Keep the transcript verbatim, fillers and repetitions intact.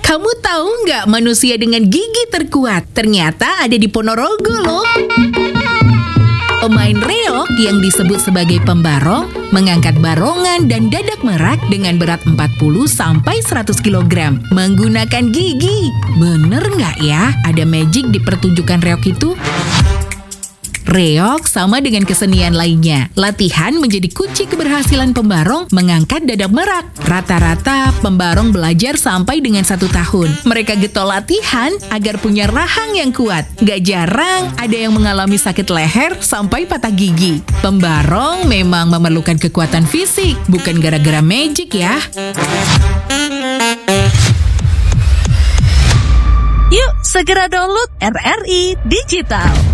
Kamu tahu nggak manusia dengan gigi terkuat ternyata ada di Ponorogo loh. Pemain reog yang disebut sebagai pembarong mengangkat barongan dan dadak merak dengan berat empat puluh sampai seratus kilogram menggunakan gigi. Bener nggak ya ada magic di pertunjukan reog itu? Reog sama dengan kesenian lainnya. Latihan menjadi kunci keberhasilan pembarong mengangkat dadak merak. Rata-rata pembarong belajar sampai dengan satu tahun. Mereka getol latihan agar punya rahang yang kuat. Gak jarang ada yang mengalami sakit leher sampai patah gigi. Pembarong memang memerlukan kekuatan fisik, bukan gara-gara magic ya. Yuk segera download R R I Digital.